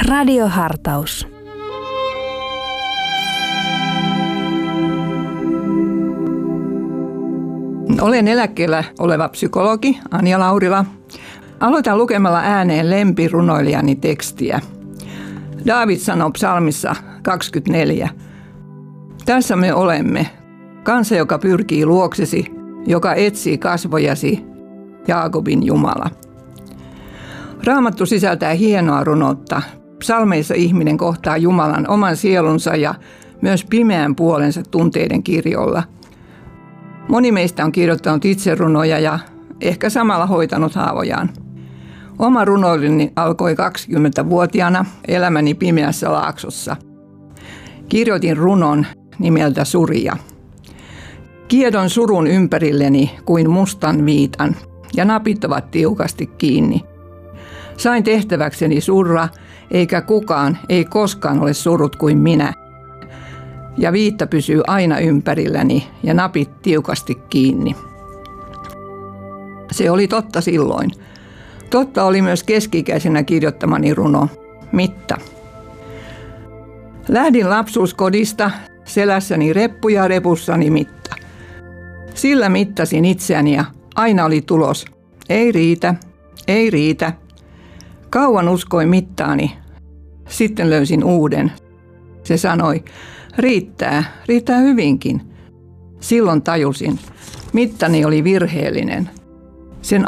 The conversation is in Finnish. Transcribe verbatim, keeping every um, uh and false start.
Radiohartaus. Olen eläkkeellä oleva psykologi Anja Laurila. Aloitan lukemalla ääneen lempirunoilijani tekstiä. Daavid sanoo psalmissa kaksikymmentäneljä. Tässä me olemme, kansa, joka pyrkii luoksesi, joka etsii kasvojasi, Jaakobin Jumala. Raamattu sisältää hienoa runoutta. Psalmeissa ihminen kohtaa Jumalan oman sielunsa ja myös pimeän puolensa tunteiden kirjolla. Moni meistä on kirjoittanut itse runoja ja ehkä samalla hoitanut haavojaan. Oma runoiluni alkoi kaksikymmentävuotiaana elämäni pimeässä laaksossa. Kirjoitin runon nimeltä Surija. Kiedon surun ympärilleni kuin mustan viitan ja napit ovat tiukasti kiinni. Sain tehtäväkseni surra, eikä kukaan, ei koskaan ole surut kuin minä. Ja viitta pysyy aina ympärilläni ja napit tiukasti kiinni. Se oli totta silloin. Totta oli myös keski-ikäisenä kirjoittamani runo, Mitta. Lähdin lapsuuskodista, selässäni reppu ja repussani mitta. Sillä mittasin itseäni ja aina oli tulos. Ei riitä, ei riitä. Kauan uskoin mittaani. Sitten löysin uuden. Se sanoi, riittää, riittää hyvinkin. Silloin tajusin, mittani oli virheellinen.